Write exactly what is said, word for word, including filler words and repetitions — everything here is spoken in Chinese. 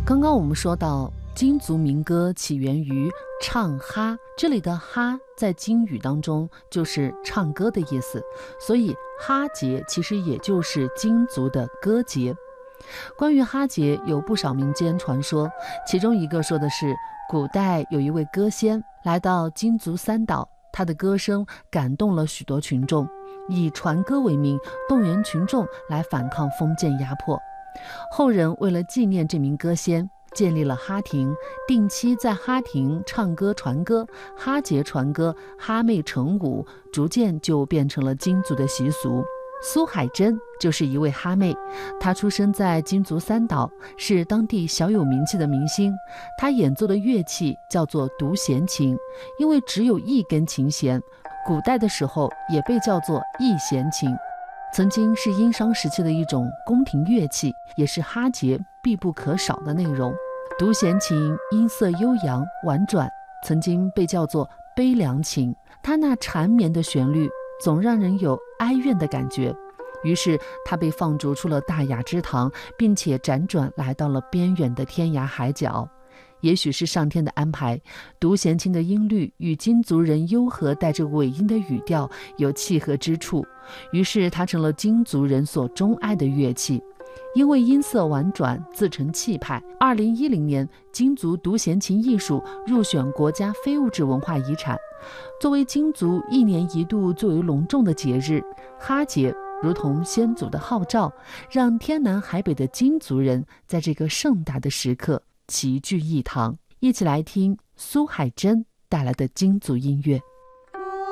刚刚我们说到京族民歌起源于唱哈，这里的哈在京语当中就是唱歌的意思，所以哈节其实也就是京族的歌节。关于哈节有不少民间传说，其中一个说的是古代有一位歌仙来到京族三岛，他的歌声感动了许多群众，以传歌为名动员群众来反抗封建压迫。后人为了纪念这名歌仙，建立了哈亭，定期在哈亭唱歌传歌，哈节传歌，哈妹成舞，逐渐就变成了京族的习俗。苏海珍就是一位哈妹，她出生在京族三岛，是当地小有名气的明星。她演奏的乐器叫做独弦琴，因为只有一根琴弦，古代的时候也被叫做一弦琴。曾经是殷商时期的一种宫廷乐器，也是哈节必不可少的内容。独弦琴音色悠扬婉转，曾经被叫做悲凉琴，它那缠绵的旋律总让人有哀怨的感觉，于是它被放逐出了大雅之堂，并且辗转来到了边远的天涯海角。也许是上天的安排，独弦琴的音律与京族人悠和带着尾音的语调有契合之处，于是它成了京族人所钟爱的乐器。因为音色婉转，自成气派，二零一零年京族独弦琴艺术入选国家非物质文化遗产。作为京族一年一度最为隆重的节日，哈节如同先祖的号召，让天南海北的京族人在这个盛大的时刻齐聚一堂。一起来听苏海珍带来的京族音乐。